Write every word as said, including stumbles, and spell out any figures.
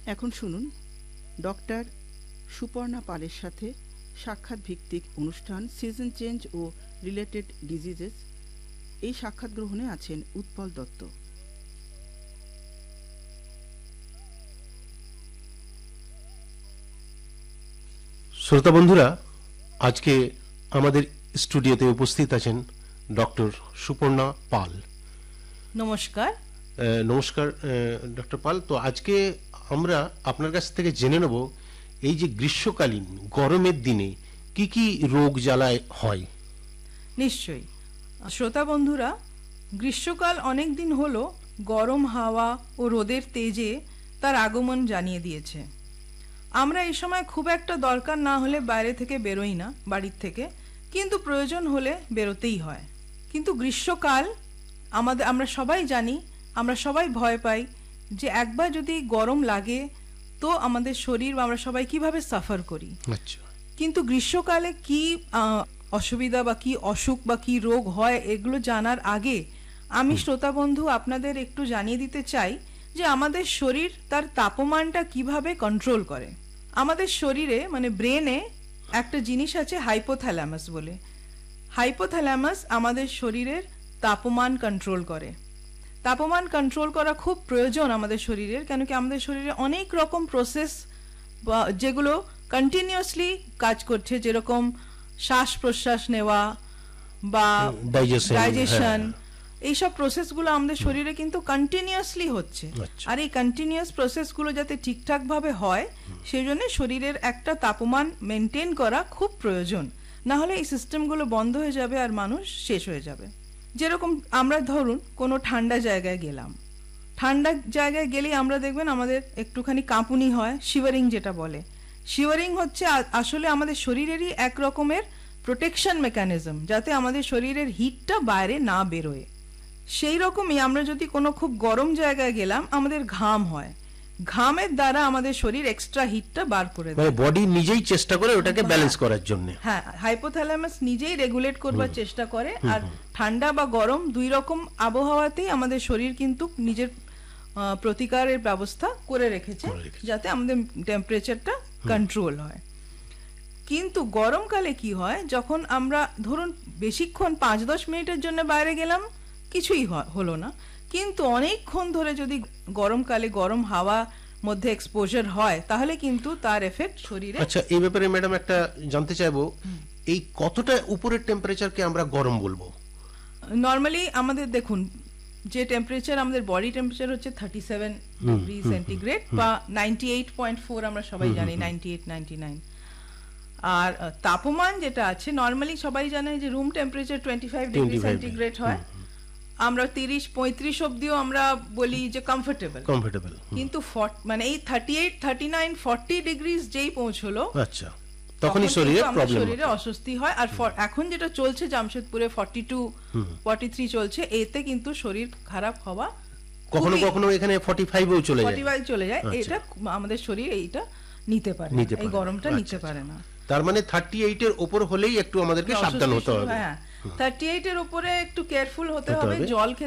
এখন শুনুন ডক্টর সুপর্ণা পালের সাথে সাক্ষাৎ ভিত্তিক অনুষ্ঠান সিজন চেঞ্জ ও রিলেটেড ডিজিজেস। এই সাক্ষাৎ গ্রহণে আছেন উৎপল দত্ত। শ্রোতা বন্ধুরা, আজকে আমাদের স্টুডিওতে উপস্থিত আছেন ডক্টর সুপর্ণা পাল। নমস্কার। নমস্কার ডক্টর পাল। তো আজকে আমরা আপনার কাছ থেকে জেনে নেব এই যে গ্রীষ্মকালীন গরমের দিনে কি কি রোগ জ্বালায় হয়। নিশ্চয়ই। শ্রোতা বন্ধুরা, গ্রীষ্মকাল অনেক দিন হলো গরম হাওয়া ও রোদের তেজে তার আগমন জানিয়ে দিয়েছে। আমরা এই সময় খুব একটা দরকার না হলে বাইরে থেকে বেরোই না বাড়ির থেকে, কিন্তু প্রয়োজন হলে বেরোতেই হয়। কিন্তু গ্রীষ্মকাল আমাদের, আমরা সবাই জানি, আমরা সবাই ভয় পাই যে একবার যদি গরম লাগে তো আমাদের শরীর, আমরা সবাই কিভাবে সাফার করি। আচ্ছা। কিন্তু গ্রীষ্মকালে কি অসুবিধা বা কি অসুখ বা কি রোগ হয় এগুলো জানার আগে আমি শ্রোতা বন্ধু আপনাদের একটু জানিয়ে দিতে চাই যে আমাদের শরীর তার তাপমানটা কিভাবে কন্ট্রোল করে। আমাদের শরীরে মানে ব্রেনে একটা জিনিস আছে হাইপোথ্যালামাস বলে। হাইপোথ্যালামাস আমাদের শরীরের তাপমান কন্ট্রোল করে। তাপমান কন্ট্রোল করা খুব প্রয়োজন আমাদের শরীরের, কেন কি আমাদের শরীরে অনেক রকম প্রসেস যেগুলো কন্টিনিউয়াসলি কাজ করছে, যেরকম শ্বাস প্রশ্বাস নেওয়া বা ডাইজেশন, এইসব প্রসেসগুলো আমাদের শরীরে কিন্তু কন্টিনিউয়াসলি হচ্ছে। আর এই কন্টিনিউয়াস প্রসেসগুলো যাতে ঠিকঠাক ভাবে হয় সেই জন্য শরীরের একটা তাপমান মেনটেন করা খুব প্রয়োজন, না হলে এই সিস্টেমগুলো বন্ধ হয়ে যাবে আর মানুষ শেষ হয়ে যাবে। যেরকম আমরা ধরুন কোনো ঠান্ডা জায়গায় গেলাম, ঠান্ডা জায়গায় গেলেই আমরা দেখবেন আমাদের একটুখানি কাঁপুনি হয়, শিভারিং যেটা বলে। শিভারিং হচ্ছে আসলে আমাদের শরীরেরই এক রকমের প্রোটেকশন মেকানিজম, যাতে আমাদের শরীরের হিটটা বাইরে না বেরোয়। সেই রকমই আমরা যদি কোনো খুব গরম জায়গায় গেলাম, আমাদের ঘাম হয়, ঘামের দ্বারা আমাদের শরীর এক্সট্রা হিটটা বার করে দেয়। বডি নিজেই চেষ্টা করে ওটাকে ব্যালেন্স করার জন্য। হ্যাঁ, হাইপোথ্যালামাস নিজেই রেগুলেট করবার চেষ্টা করে। আর ঠান্ডা বা গরম দুই রকম আবহাওয়াতেই আমাদের শরীর কিন্তু নিজের প্রতিকারের ব্যবস্থা করে রেখেছে, যাতে আমাদের টেম্পারেচারটা কন্ট্রোল হয়। কিন্তু গরমকালে কি হয়, যখন আমরা ধরুন বেশিক্ষণ পাঁচ দশ মিনিটের জন্য বাইরে গেলাম, কিছুই হলো না, কিন্তু অনেকক্ষণ ধরে যদি গরমকালে গরম হাওয়া মধ্যে এক্সপোজার হয় তাহলে কিন্তু তার এফেক্ট শরীরে। আচ্ছা, এই ব্যাপারে ম্যাডাম একটা জানতে চাইবো, এই কতটা উপরের টেম্পারেচারকে আমরা গরম বলবো? নরমালি আমাদের দেখুন, যে টেম্পারেচার আমাদের বডি টেম্পারেচার হচ্ছে থার্টি সেভেন ডিগ্রি সেন্টিগ্রেড বা নাইনটি এইট পয়েন্ট ফোর, আমরা সবাই জানি নাইনটি এইট নাইনটি নাইন। আর তাপমান যেটা আছে, নরমালি সবাই জানে যে room temperature twenty five degree centigrade হয়। আমরা তিরিশ পঁয়ত্রিশ অব্দিও আমরা বলি যে কমফোর্টেবল কমফোর্টেবল কিন্তু মানে এই thirty eight thirty nine forty degrees যেই পৌঁছলো, আচ্ছা, তখনই শরীরে প্রবলেম, শরীরে অস্বস্তি হয়। আর এখন যেটা চলছে জামশেদপুরে ফর্টি টু ফর্টি থ্রি চলছে, এতে কিন্তু শরীর খারাপ হওয়া কখনো কখনো এখানে ফর্টি ফাইভ ও চলে যায়, ফর্টি ফাইভ চলে যায়। এটা আমাদের শরীর এইটা নিতে পারে, এই গরমটা নিতে পারে না। তার মানে থার্টি এইট এর উপর হলেই একটু আমাদেরকে সাবধান হতে হবে। হ্যাঁ, থার্টি এইট এর উপরে একটু কেয়ারফুল হতে হবে, জল